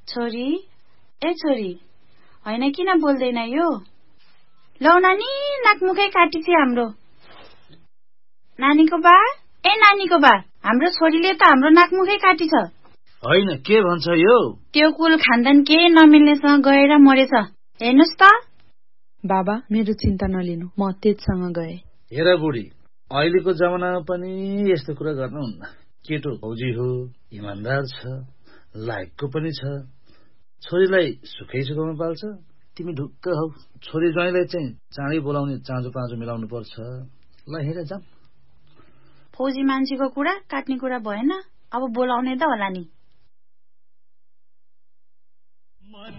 छोरी ए छोरी हैन किन बोल्दैन यो लौ नानी नाकमुखै काटिछ हाम्रो नानीको बा ए नानीको बा हाम्रो छोरीले त हाम्रो नाकमुखै काटिछ हैन के भन्छ यो त्यो कुल खानदान के नमिल्नेसँग गएर मरेछ हेर्नुस् त बाबा मेरो चिन्ता नलिनु म तेजसँग गए हेर बुढी अहिलेको जमानामा पनि यस्तो कुरा गर्नुहुन्न केटो फौजी हो इमानदार छ लायकको पनि छ छोरीलाई सुखै सुखमा पाल्छ तिमी ढुक्क हौ छोरी ज्वाइँलाई चाहिँ चाँडै बोलाउने चाँजो पाँजो मिलाउनु पर्छ ल हेर जाम फौजी मान्छेको कुरा काट्ने कुरा भएन अब बोलाउने त होला नि